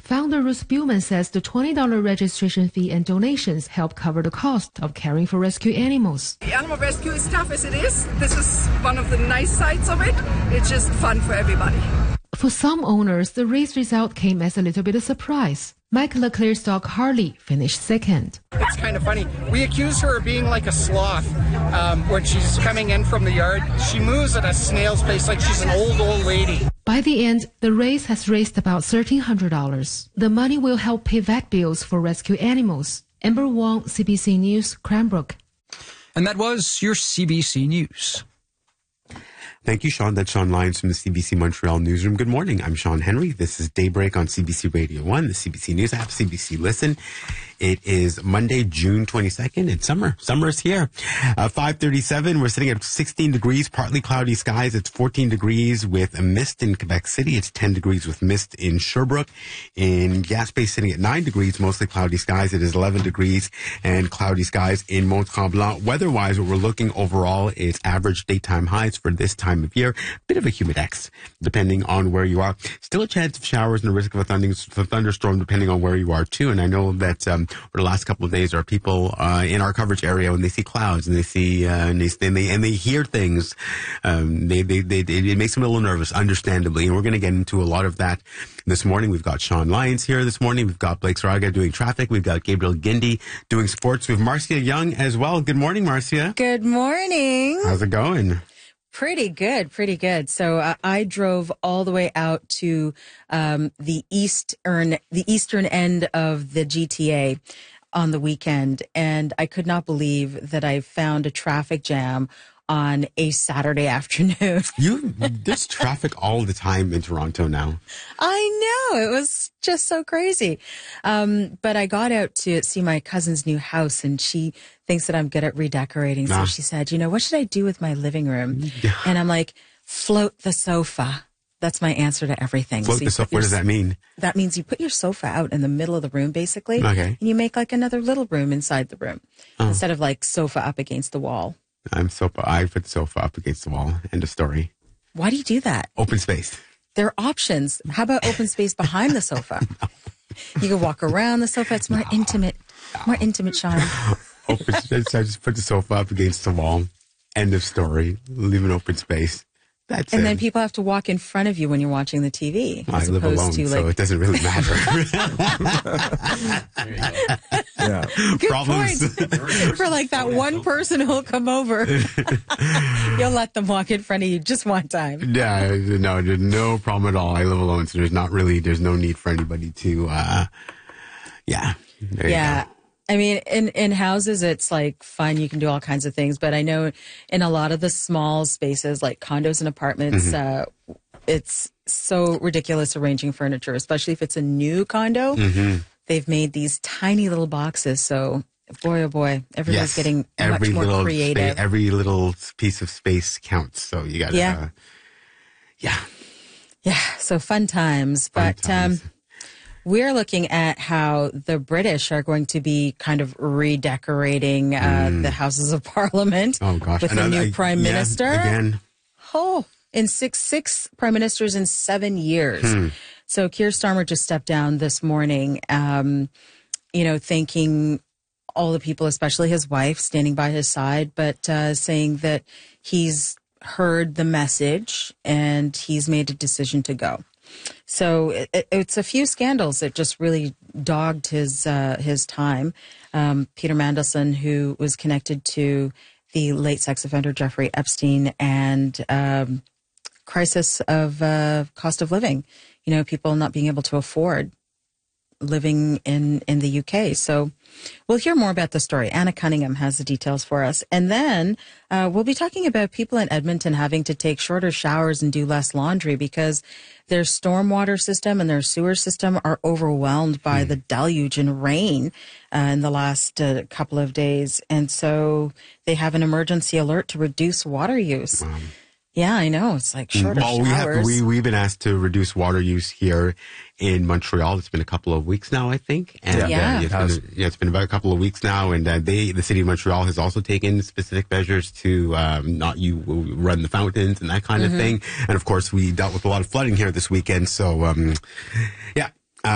Founder Ruth Buhlman says the $20 registration fee and donations help cover the cost of caring for rescue animals. The animal rescue is tough as it is. This is one of the nice sides of it. It's just fun for everybody. For some owners, the race result came as a little bit of surprise. Mike Leclerc's dog Harley finished second. It's kind of funny. We accuse her of being like a sloth when she's coming in from the yard. She moves at a snail's pace like she's an old lady. By the end, the race has raised about $1,300. The money will help pay vet bills for rescue animals. Amber Wong, CBC News, Cranbrook. And that was your CBC News. Thank you, Sean. That's Sean Lyons from the CBC Montreal Newsroom. Good morning. I'm Sean Henry. This is Daybreak on CBC Radio 1, the CBC News app, CBC Listen. It is Monday, June 22nd. It's summer. Summer is here. 5:37. We're sitting at 16 degrees, partly cloudy skies. It's 14 degrees with a mist in Quebec City. It's 10 degrees with mist in Sherbrooke. In Gaspé, sitting at 9 degrees, mostly cloudy skies. It is 11 degrees and cloudy skies in Mont-Tremblant. Weather-wise, what we're looking overall is average daytime highs for this time of year. Bit of a humidex, depending on where you are. Still a chance of showers and a risk of a thunderstorm, depending on where you are, too. And I know that for the last couple of days, there are people in our coverage area when they see clouds and they see and they hear things. It makes them a little nervous, understandably. And we're going to get into a lot of that this morning. We've got Sean Lyons here this morning. We've got Blake Saraga doing traffic. We've got Gabriel Gindi doing sports. We have Marcia Young as well. Good morning, Marcia. Good morning. How's it going? Pretty good, pretty good. So I drove all the way out to the eastern end of the GTA on the weekend, and I could not believe that I found a traffic jam on a Saturday afternoon. There's traffic all the time in Toronto now. I know. It was just so crazy. But I got out to see my cousin's new house, and she thinks that I'm good at redecorating. So she said, what should I do with my living room? And I'm like, float the sofa. That's my answer to everything. Float the sofa. What does that mean? That means you put your sofa out in the middle of the room, basically. Okay. And you make like another little room inside the room instead of like sofa up against the wall. I put the sofa up against the wall. End of story. Why do you do that? Open space. There are options. How about open space behind the sofa? No. You can walk around the sofa. It's more intimate. More intimate, Sean. Open space. I just put the sofa up against the wall. End of story. Leave an open space. That's and then people have to walk in front of you when you're watching the TV. I live alone, so it doesn't really matter. Yeah. Good Problems. Point. For like that one person who'll come over, you'll let them walk in front of you just one time. Yeah, no, there's no problem at all. I live alone, so there's no need for anybody to, yeah. There you go. I mean, in houses, it's like fun. You can do all kinds of things. But I know in a lot of the small spaces, like condos and apartments, it's so ridiculous arranging furniture, especially if it's a new condo. They've made these tiny little boxes. So, boy, oh boy, everyone's getting much more creative. Every little piece of space counts. So you got to, Yeah. So fun times. We're looking at how the British are going to be kind of redecorating the Houses of Parliament with a new prime minister. Again. In six prime ministers in 7 years. So Keir Starmer just stepped down this morning, thanking all the people, especially his wife, standing by his side, but saying that he's heard the message and he's made a decision to go. So it's a few scandals that just really dogged his time. Peter Mandelson, who was connected to the late sex offender Jeffrey Epstein, and crisis of cost of living. People not being able to afford living in the UK. So we'll hear more about the story. Anna Cunningham has the details for us. And then we'll be talking about people in Edmonton having to take shorter showers and do less laundry because their stormwater system and their sewer system are overwhelmed by the deluge and rain in the last couple of days. And so they have an emergency alert to reduce water use. Yeah, I know. It's like shorter showers. We've been asked to reduce water use here in Montreal. It's been a couple of weeks now, I think. And, it's been about a couple of weeks now. And the city of Montreal has also taken specific measures to not run the fountains and that kind of thing. And of course, we dealt with a lot of flooding here this weekend. So,